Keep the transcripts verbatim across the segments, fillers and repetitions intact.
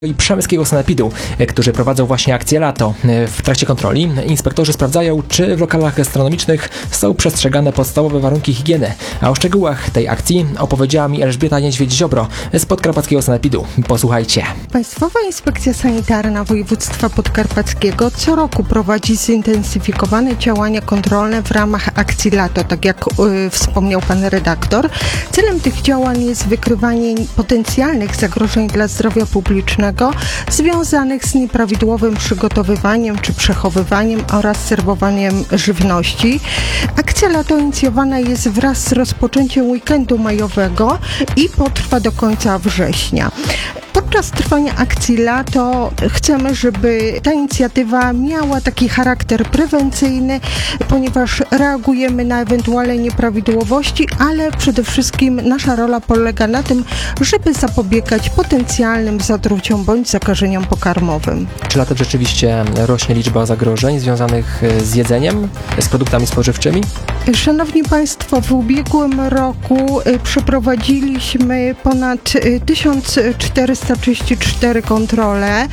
i przemyskiego sanepidu, którzy prowadzą właśnie akcję Lato. W trakcie kontroli inspektorzy sprawdzają, czy w lokalach gastronomicznych są przestrzegane podstawowe warunki higieny. A o szczegółach tej akcji opowiedziała mi Elżbieta Niedźwiedź-Ziobro z podkarpackiego sanepidu. Posłuchajcie. Państwowa Inspekcja Sanitarna Województwa Podkarpackiego co roku prowadzi zintensyfikowane działania kontrolne w ramach akcji Lato, tak jak yy, wspomniał pan redaktor. Celem tych działań jest wykrywanie potencjalnych zagrożeń dla zdrowia publicznego związanych z nieprawidłowym przygotowywaniem czy przechowywaniem oraz serwowaniem żywności. Akcja Lato inicjowana jest wraz z rozpoczęciem weekendu majowego i potrwa do końca września. Podczas trwania akcji Lato chcemy, żeby ta inicjatywa miała taki charakter prewencyjny, ponieważ reagujemy na ewentualne nieprawidłowości, ale przede wszystkim nasza rola polega na tym, żeby zapobiegać potencjalnym zatruciom bądź zakażeniom pokarmowym. Czy latem rzeczywiście rośnie liczba zagrożeń związanych z jedzeniem, z produktami spożywczymi? Szanowni Państwo, w ubiegłym roku przeprowadziliśmy ponad tysiąc czterysta trzydzieści cztery kontrole.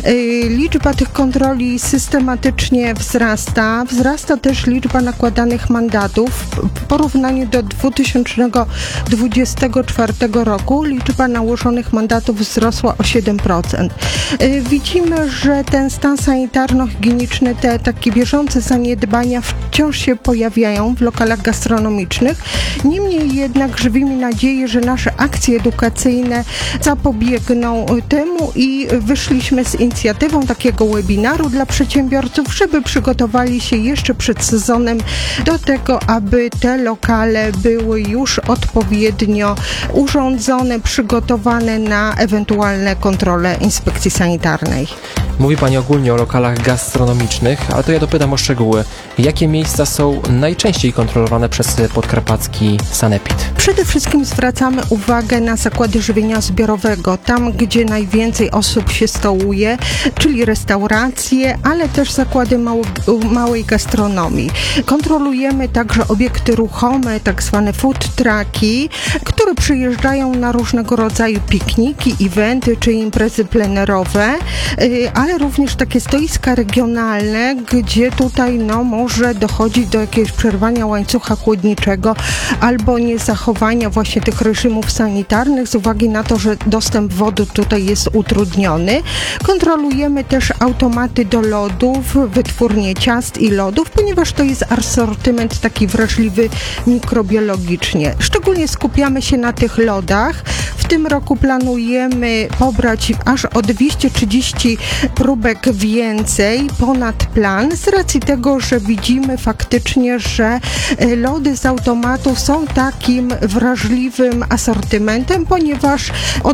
Liczba tych kontroli systematycznie wzrasta. Wzrasta też liczba nakładanych mandatów. W porównaniu do dwa tysiące dwudziestego czwartego roku liczba nałożonych mandatów wzrosła o siedem procent. Widzimy, że ten stan sanitarno-higieniczny, te takie bieżące zaniedbania wciąż się pojawiają w lokalach gastronomicznych. Niemniej jednak żywimy nadzieję, że nasze akcje edukacyjne zapobiegną temu i wyszliśmy z inicjatywą takiego webinaru dla przedsiębiorców, żeby przygotowali się jeszcze przed sezonem do tego, aby te lokale były już odpowiednio urządzone, przygotowane na ewentualne kontrole inspekcji sanitarnej. Mówi Pani ogólnie o lokalach gastronomicznych, ale to ja dopytam o szczegóły. Jakie miejsca są najczęściej kontrolowane przez podkarpacki sanepid? Przede wszystkim zwracamy uwagę na zakłady żywienia zbiorowego, tam gdzie najwięcej osób się stołuje, czyli restauracje, ale też zakłady mało, małej gastronomii. Kontrolujemy także obiekty ruchome, tak zwane food trucki, które przyjeżdżają na różnego rodzaju pikniki, eventy czy imprezy plenerowe, ale również takie stoiska regionalne, gdzie tutaj no, może dochodzić do jakiegoś przerwania łańcucha chłodniczego albo niezachowania właśnie tych reżimów sanitarnych z uwagi na to, że dostęp wody tutaj jest utrudniony. Kontrolujemy też automaty do lodów, wytwórnie ciast i lodów, ponieważ to jest asortyment taki wrażliwy mikrobiologicznie. Szczególnie skupiamy się na tych lodach. W tym roku planujemy pobrać aż o dwieście trzydzieści próbek więcej ponad plan z racji tego, że widzimy faktycznie, że lody z automatu są takim wrażliwym asortymentem, ponieważ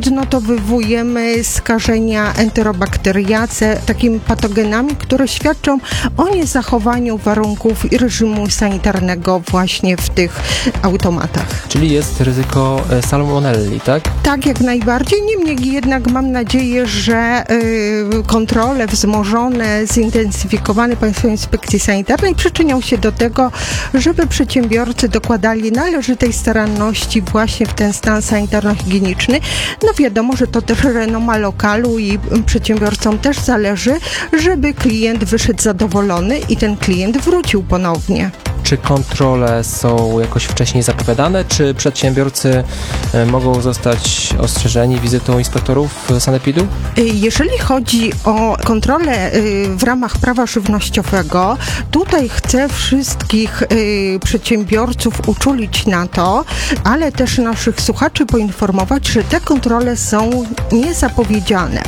odnotowujemy skażenia enterobakteriace takimi patogenami, które świadczą o niezachowaniu warunków i reżimu sanitarnego właśnie w tych automatach. Czyli jest ryzyko salmonelli, tak? Tak, jak najbardziej. Niemniej jednak mam nadzieję, że y, kontrole wzmożone, zintensyfikowane Państwowej Inspekcji Sanitarnej przyczynią się do tego, żeby przedsiębiorcy dokładali należytej staranności właśnie w ten stan sanitarno-higieniczny. No wiadomo, że to też renoma lokalu i przedsiębiorcom też zależy, żeby klient wyszedł zadowolony i ten klient wrócił ponownie. Czy kontrole są jakoś wcześniej zapowiadane, czy przedsiębiorcy mogą zostać ostrzeżeni wizytą inspektorów sanepidu? Jeżeli chodzi o kontrolę w ramach prawa żywnościowego, tutaj chcę wszystkich przedsiębiorców uczulić na to, ale też naszych słuchaczy poinformować, że te kontrole są niezapowiedziane.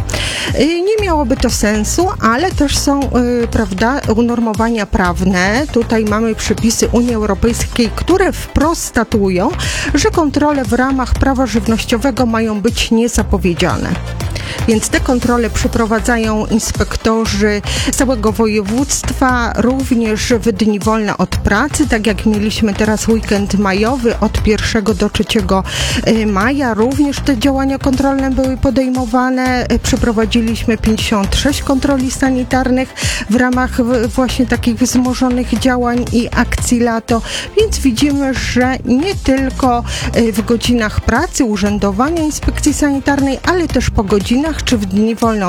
Nie miałoby to sensu, ale też są, prawda, unormowania prawne. Tutaj mamy przepisy Unii Europejskiej, które wprost statuują, że kontrole w ramach prawa żywnościowego mają być niezapowiedziane. Więc te kontrole przeprowadzają inspektorzy całego województwa, również w dni wolne od pracy, tak jak mieliśmy teraz weekend majowy od pierwszego do trzeciego maja. Również te działania kontrolne były podejmowane. Przeprowadziliśmy pięćdziesiąt sześć kontroli sanitarnych w ramach właśnie takich wzmożonych działań i akcji Lato, więc widzimy, że nie tylko w godzinach pracy, urzędowania inspekcji sanitarnej, ale też po godzinach czy w dni wolne